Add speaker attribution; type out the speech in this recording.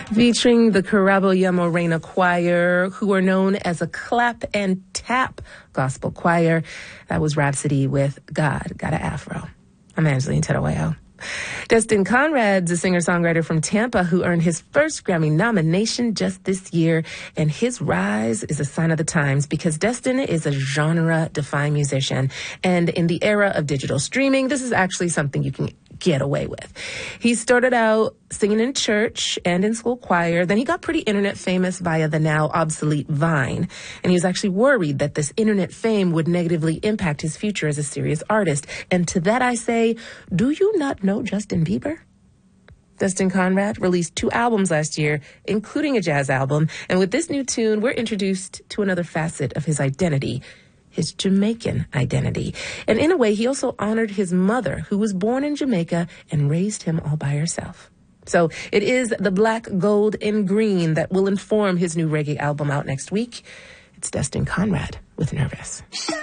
Speaker 1: Featuring the Caraboya Morena Choir, who are known as a clap and tap gospel choir. That was Rhapsody with God Got a Afro. I'm Angeline Tedaweo. Destin Conrad's a singer-songwriter from Tampa who earned his first Grammy nomination just this year, and his rise is a sign of the times because Destin is a genre-defying musician, and in the era of digital streaming, this is actually something you can get away with. He started out singing in church and in school choir. Then he got pretty internet famous via the now obsolete Vine. And he was actually worried that this internet fame would negatively impact his future as a serious artist. And to that I say, do you not know Justin Bieber? Destin Conrad released 2 albums last year, including a jazz album. And with this new tune, we're introduced to another facet of his identity, his Jamaican identity. And in a way, he also honored his mother, who was born in Jamaica and raised him all by herself. So it is the black, gold, and green that will inform his new reggae album out next week. It's Destin Conrad with Nervous.